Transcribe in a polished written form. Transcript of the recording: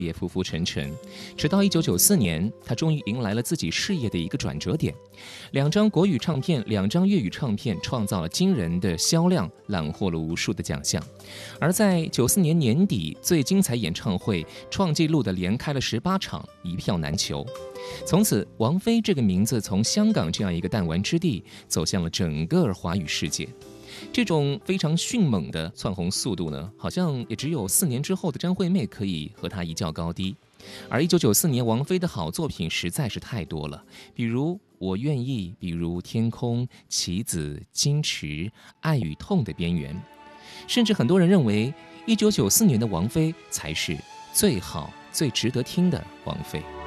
也浮浮沉沉，直到1994年，他终于迎来了自己事业的一个转折点。2张国语唱片、2张粤语唱片创造了惊人的销量，揽获了无数的奖项。而在94年年底，最精彩演唱会创纪录的连开了18场，一票难求。从此，王菲这个名字从香港这样一个弹丸之地，走向了整个华语世界。这种非常迅猛的窜红速度呢，好像也只有4年之后的张惠妹可以和她一较高低。而1994年王菲的好作品实在是太多了，比如《我愿意》，比如《天空》、《棋子》、《矜持》、《爱与痛的边缘》，甚至很多人认为1994年的王菲才是最好、最值得听的王菲。